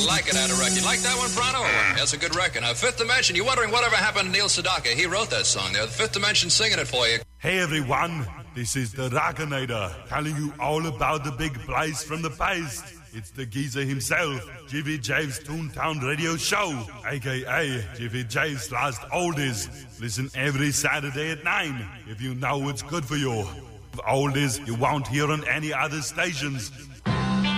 like it, Adirek. You like that one, Brano? That's a good record. Now, Fifth Dimension, you're wondering whatever happened to Neil Sedaka. He wrote that song there. The Fifth Dimension singing it for you. Hey, everyone. This is the Rockonator, telling you all about the big place from the past. It's the geezer himself, Jimmy Jave's Toontown Radio Show, a.k.a. Jimmy Jave's Last Oldies. Listen every Saturday at 9 if you know what's good for you. Oldies you won't hear on any other stations.